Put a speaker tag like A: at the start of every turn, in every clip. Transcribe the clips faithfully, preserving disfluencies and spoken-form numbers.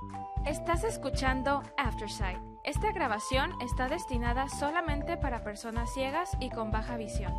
A: Estás escuchando Aftersight. Esta grabación está destinada solamente para personas ciegas y con baja visión.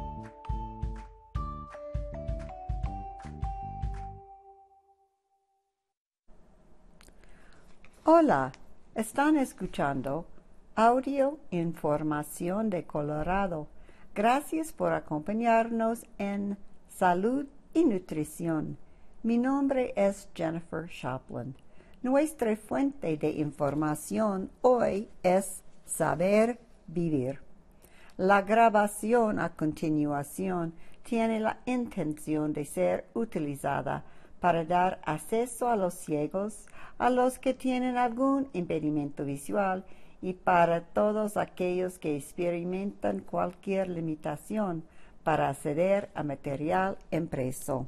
B: Hola, están escuchando Audio Información de Colorado. Gracias por acompañarnos en Salud y Nutrición. Mi nombre es Jennifer Shopland. Nuestra fuente de información hoy es Saber Vivir. La grabación a continuación tiene la intención de ser utilizada para dar acceso a los ciegos, a los que tienen algún impedimento visual y para todos aquellos que experimentan cualquier limitación para acceder a material impreso.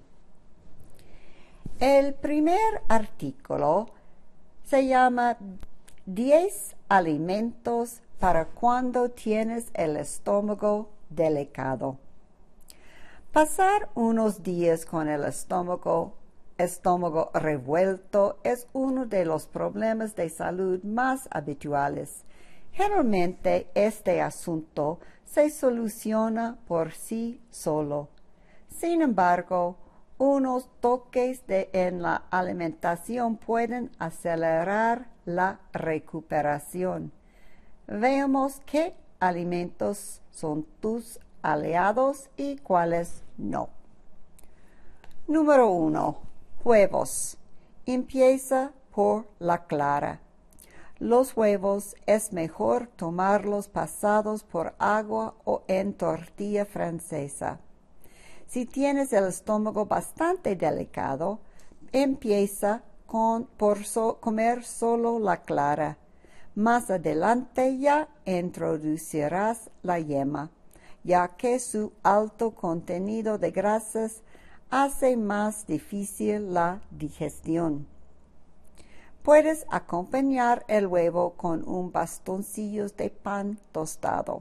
B: El primer artículo se llama diez alimentos para cuando tienes el estómago delicado. Pasar unos días con el estómago, estómago revuelto es uno de los problemas de salud más habituales. Generalmente este asunto se soluciona por sí solo. Sin embargo, unos toques de, en la alimentación pueden acelerar la recuperación. Veamos qué alimentos son tus aliados y cuáles no. Número uno. Huevos. Empieza por la clara. Los huevos es mejor tomarlos pasados por agua o en tortilla francesa. Si tienes el estómago bastante delicado, empieza con, por so, comer solo la clara. Más adelante ya introducirás la yema, ya que su alto contenido de grasas hace más difícil la digestión. Puedes acompañar el huevo con un bastoncillo de pan tostado.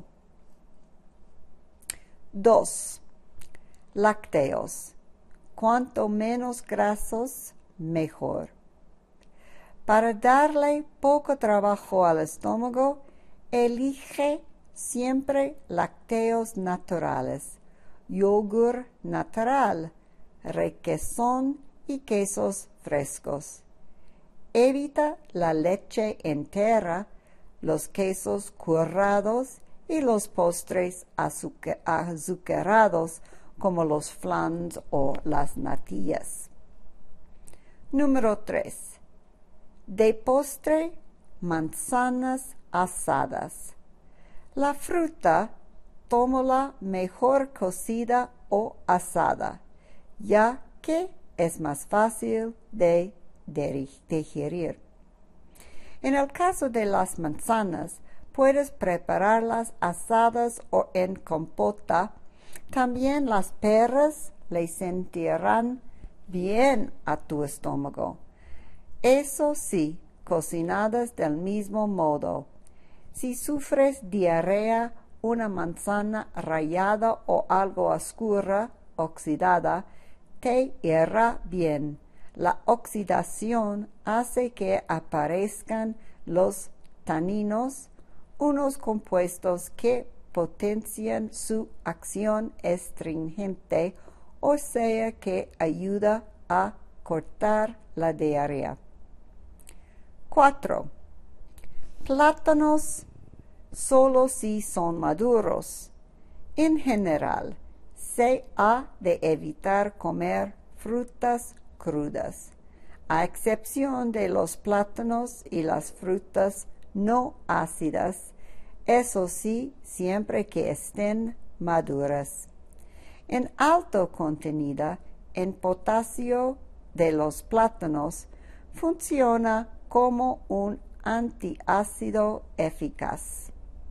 B: dos. Lácteos. Cuanto menos grasos, mejor. Para darle poco trabajo al estómago, elige siempre lácteos naturales, yogur natural, requesón y quesos frescos. Evita la leche entera, los quesos currados y los postres azucar- azucarados como los flans o las natillas. Número tres. De postre, manzanas asadas. La fruta, tómala mejor cocida o asada, ya que es más fácil de digerir. En el caso de las manzanas, puedes prepararlas asadas o en compota. También las peras le sentirán bien a tu estómago. Eso sí, cocinadas del mismo modo. Si sufres diarrea, una manzana rallada o algo oscura, oxidada, te irá bien. La oxidación hace que aparezcan los taninos, unos compuestos que potencian su acción astringente, o sea que ayuda a cortar la diarrea. cuatro. Plátanos solo si son maduros. En general, se ha de evitar comer frutas crudas, a excepción de los plátanos y las frutas no ácidas, eso sí, siempre que estén maduras. En alto contenido en potasio de los plátanos, funciona como un antiácido eficaz.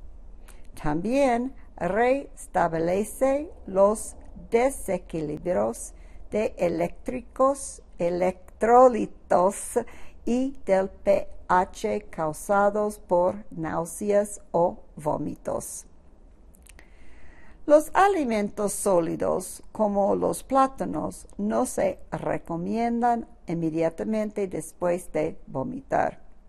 B: También restablece los desequilibrios de eléctricos, electrolitos y del pH causados por náuseas o vómitos. Los alimentos sólidos, como los plátanos, no se recomiendan inmediatamente después de vomitar.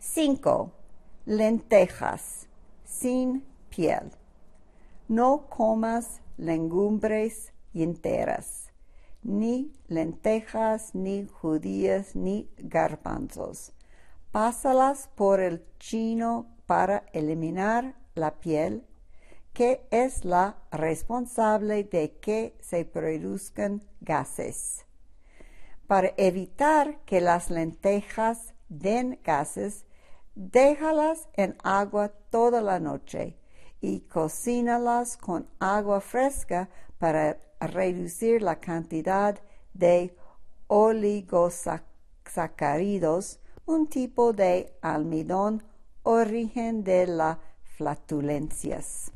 B: cinco. Lentejas sin piel. No comas legumbres enteras, ni lentejas, ni judías, ni garbanzos. Pásalas por el chino para eliminar la piel, que es la responsable de que se produzcan gases. Para evitar que las lentejas den gases, déjalas en agua toda la noche y cocínalas con agua fresca para reducir la cantidad de oligosacáridos, un tipo de almidón origen de las flatulencias.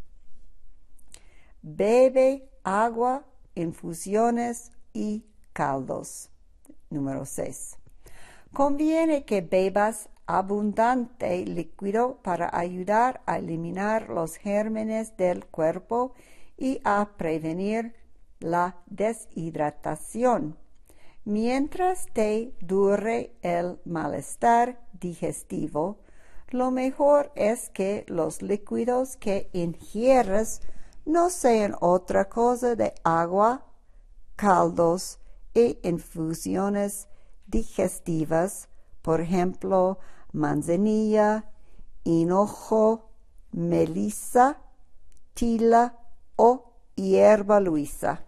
B: Bebe agua, infusiones y caldos. Número seis. Conviene que bebas abundante líquido para ayudar a eliminar los gérmenes del cuerpo y a prevenir la deshidratación. Mientras te dure el malestar digestivo, lo mejor es que los líquidos que ingieras no sean otra cosa de agua, caldos e infusiones digestivas, por ejemplo, manzanilla, hinojo, melisa, tila o hierba luisa.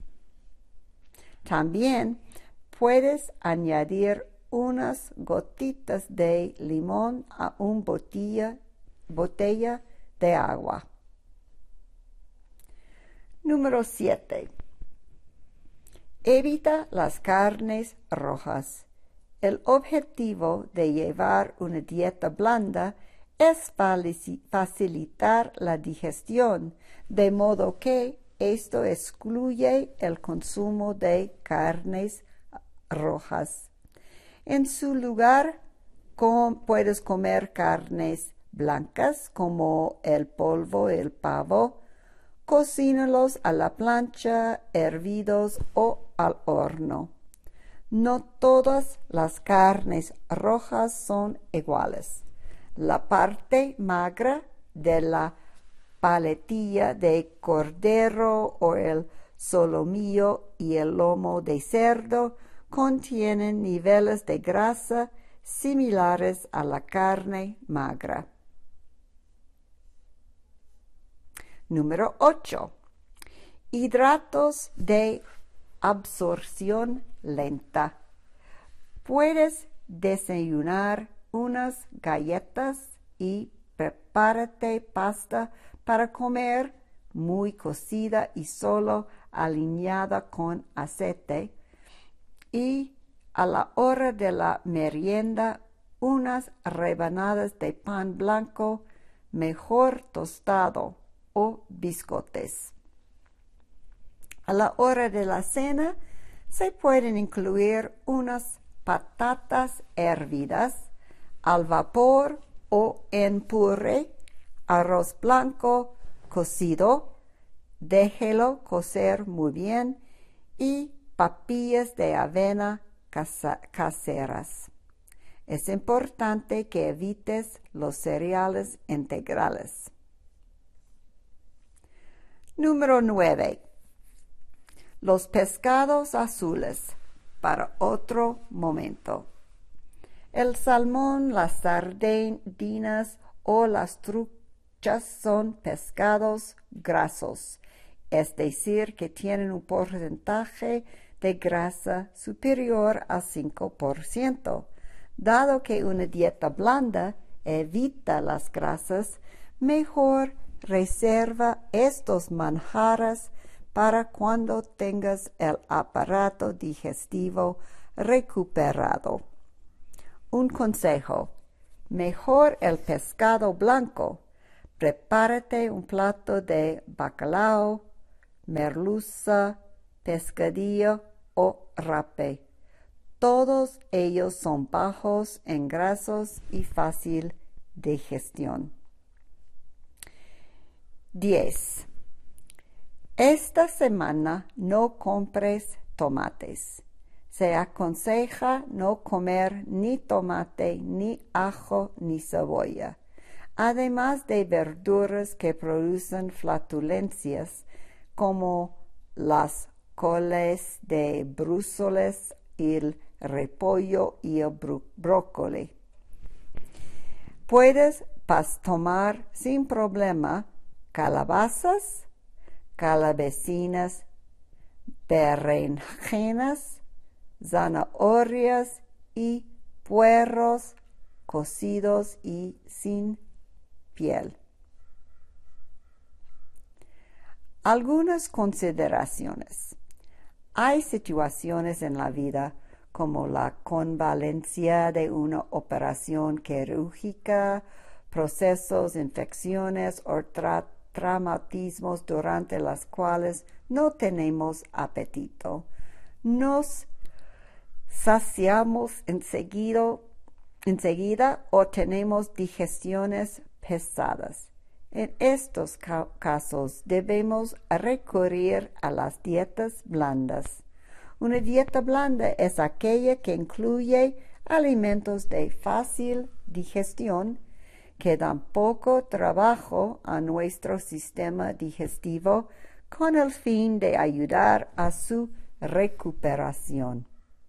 B: También puedes añadir unas gotitas de limón a una botella, botella de agua. Número siete. Evita las carnes rojas. El objetivo de llevar una dieta blanda es facilitar la digestión, de modo que esto excluye el consumo de carnes rojas. En su lugar, com- puedes comer carnes blancas como el polvo, el pavo. Cocínalos a la plancha, hervidos o al horno. No todas las carnes rojas son iguales. La parte magra de la paletilla de cordero o el solomillo y el lomo de cerdo contienen niveles de grasa similares a la carne magra. Número ocho. Hidratos de absorción lenta. Puedes desayunar unas galletas y prepárate pasta para comer muy cocida y solo aliñada con aceite. Y a la hora de la merienda, unas rebanadas de pan blanco, mejor tostado, o biscotes. A la hora de la cena se pueden incluir unas patatas hervidas al vapor o en puré, arroz blanco cocido, déjelo cocer muy bien, y papillas de avena caseras. Es importante que evites los cereales integrales. Número nueve. Los pescados azules, para otro momento. El salmón, las sardinas o las truchas son pescados grasos, es decir, que tienen un porcentaje de grasa superior al cinco por ciento. Dado que una dieta blanda evita las grasas, mejor reserva estos manjares para cuando tengas el aparato digestivo recuperado. Un consejo: mejor el pescado blanco. Prepárate un plato de bacalao, merluza, pescadillo o rape. Todos ellos son bajos en grasas y fácil de digestión. diez. Esta semana no compres tomates. Se aconseja no comer ni tomate, ni ajo, ni cebolla, además de verduras que producen flatulencias como las coles de Bruselas, el repollo y el brócoli. Puedes tomar sin problema calabazas, calabecinas, berenjenas, zanahorias y puerros cocidos y sin piel. Algunas consideraciones. Hay situaciones en la vida como la convalencia de una operación quirúrgica, procesos, infecciones o tra traumatismos durante las cuales no tenemos apetito. Nos saciamos enseguida, enseguida o tenemos digestiones pesadas. En estos ca casos debemos recurrir a las dietas blandas. Una dieta blanda es aquella que incluye alimentos de fácil digestión, que dan poco trabajo a nuestro sistema digestivo con el fin de ayudar a su recuperación.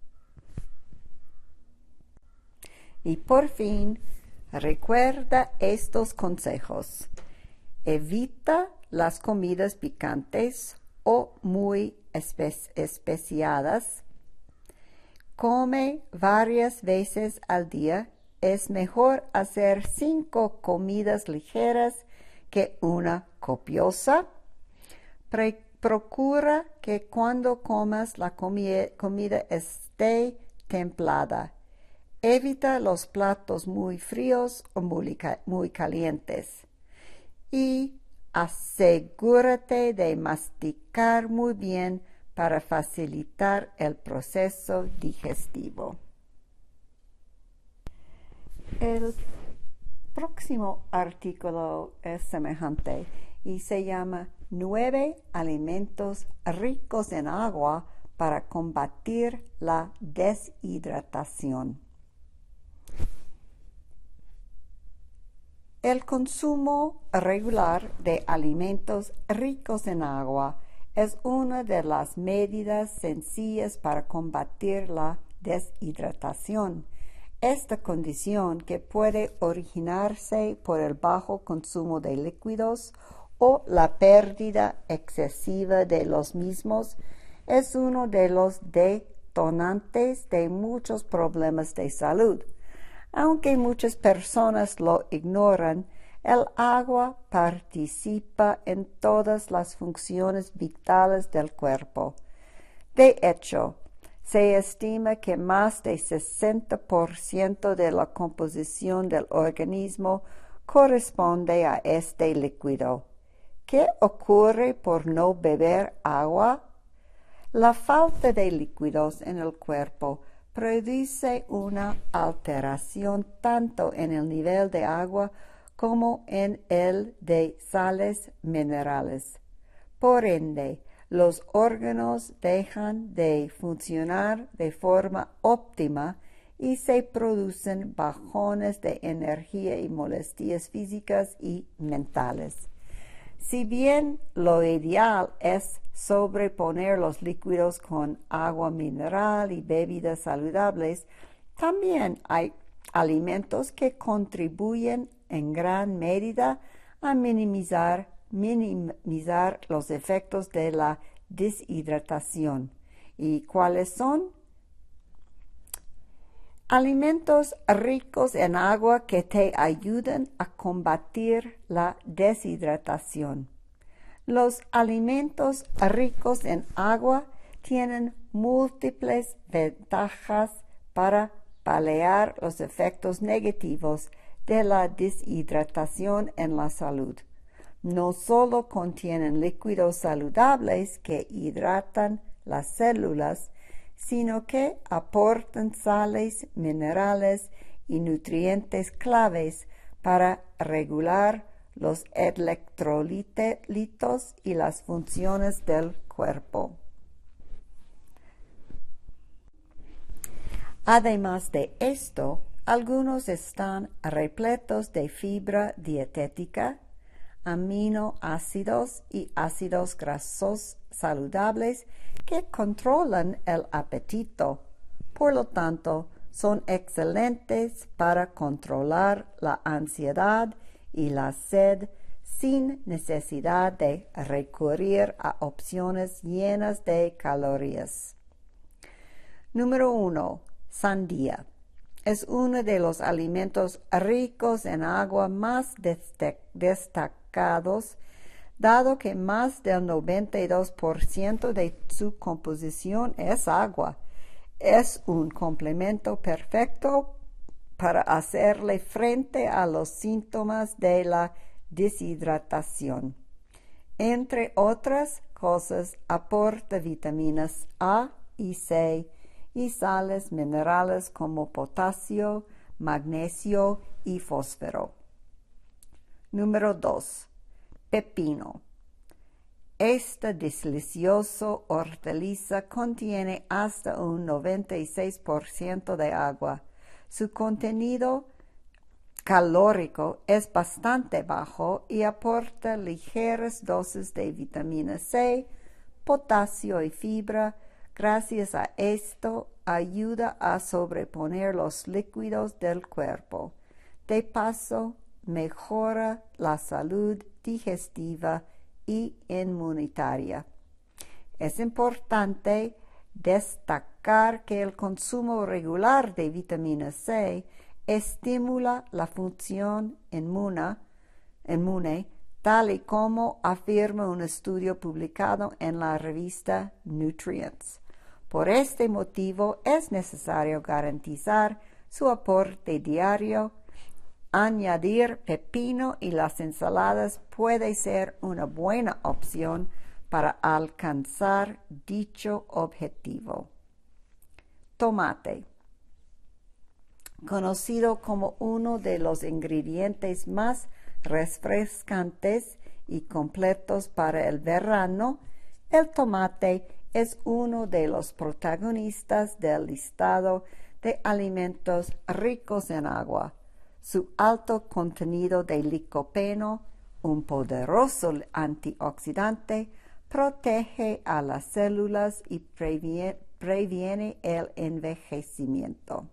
B: Y por fin, recuerda estos consejos. Evita las comidas picantes o muy espe especiadas. Come varias veces al día. Es mejor hacer cinco comidas ligeras que una copiosa. Pre procura que cuando comas la comi comida esté templada. Evita los platos muy fríos o muy, ca muy calientes. Y asegúrate de masticar muy bien para facilitar el proceso digestivo. El próximo artículo es semejante y se llama Nueve alimentos ricos en agua para combatir la deshidratación. El consumo regular de alimentos ricos en agua es una de las medidas sencillas para combatir la deshidratación. Esta condición, que puede originarse por el bajo consumo de líquidos o la pérdida excesiva de los mismos, es uno de los detonantes de muchos problemas de salud. Aunque muchas personas lo ignoran, el agua participa en todas las funciones vitales del cuerpo. De hecho, se estima que más del sesenta por ciento de la composición del organismo corresponde a este líquido. ¿Qué ocurre por no beber agua? La falta de líquidos en el cuerpo produce una alteración tanto en el nivel de agua como en el de sales minerales. Por ende, los órganos dejan de funcionar de forma óptima y se producen bajones de energía y molestias físicas y mentales. Si bien lo ideal es sobreponer los líquidos con agua mineral y bebidas saludables, también hay alimentos que contribuyen en gran medida a minimizar, minimizar los efectos de la deshidratación. ¿Y cuáles son? Alimentos ricos en agua que te ayudan a combatir la deshidratación. Los alimentos ricos en agua tienen múltiples ventajas para paliar los efectos negativos de la deshidratación en la salud. No solo contienen líquidos saludables que hidratan las células, sino que aportan sales, minerales y nutrientes claves para regular los electrolitos y las funciones del cuerpo. Además de esto, algunos están repletos de fibra dietética, aminoácidos y ácidos grasos saludables que controlan el apetito. Por lo tanto, son excelentes para controlar la ansiedad y la sed sin necesidad de recurrir a opciones llenas de calorías. Número uno. Sandía. Es uno de los alimentos ricos en agua más destacados, dado que más del noventa y dos por ciento de su composición es agua. Es un complemento perfecto para hacerle frente a los síntomas de la deshidratación. Entre otras cosas, aporta vitaminas A y C y sales minerales como potasio, magnesio y fósforo. Número dos. Pepino. Esta deliciosa hortaliza contiene hasta un noventa y seis por ciento de agua. Su contenido calórico es bastante bajo y aporta ligeras dosis de vitamina C, potasio y fibra. Gracias a esto, ayuda a sobreponer los líquidos del cuerpo. De paso, mejora la salud digestiva y inmunitaria. Es importante destacar que el consumo regular de vitamina C estimula la función inmune, inmune, tal y como afirma un estudio publicado en la revista Nutrients. Por este motivo es necesario garantizar su aporte diario. Añadir pepino y las ensaladas puede ser una buena opción para alcanzar dicho objetivo. Tomate. Conocido como uno de los ingredientes más refrescantes y completos para el verano, el tomate es uno de los protagonistas del listado de alimentos ricos en agua. Su alto contenido de licopeno, un poderoso antioxidante, protege a las células y previene, previene el envejecimiento.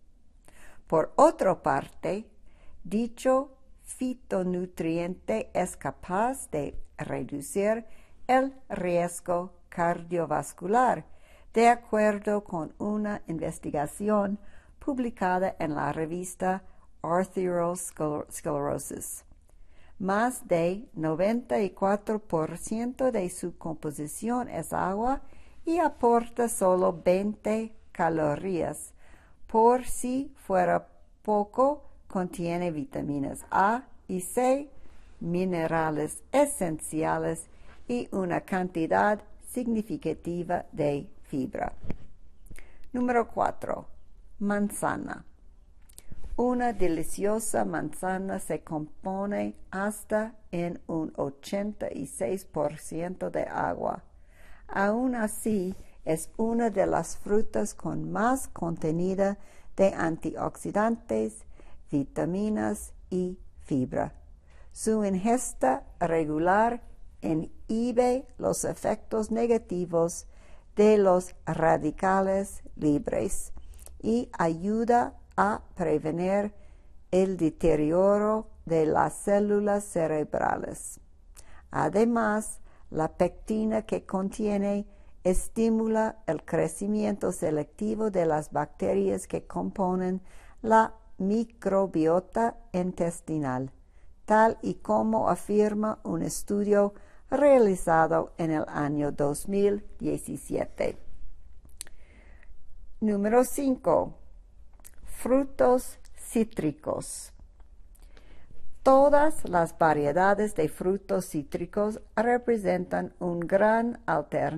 B: Por otra parte, dicho fitonutriente es capaz de reducir el riesgo cardiovascular, de acuerdo con una investigación publicada en la revista Arteriosclerosis. Más de noventa y cuatro por ciento de su composición es agua y aporta solo veinte calorías. Por si fuera poco, contiene vitaminas A y C, minerales esenciales y una cantidad significativa de fibra. Número cuatro. Manzana. Una deliciosa manzana se compone hasta en un ochenta y seis por ciento de agua. Aún así, es una de las frutas con más contenido de antioxidantes, vitaminas y fibra. Su ingesta regular inhibe los efectos negativos de los radicales libres y ayuda a prevenir el deterioro de las células cerebrales. Además, la pectina que contiene estimula el crecimiento selectivo de las bacterias que componen la microbiota intestinal, tal y como afirma un estudio realizado en el año dos mil diecisiete. Número cinco. Frutos cítricos. Todas las variedades de frutos cítricos representan un gran alternativa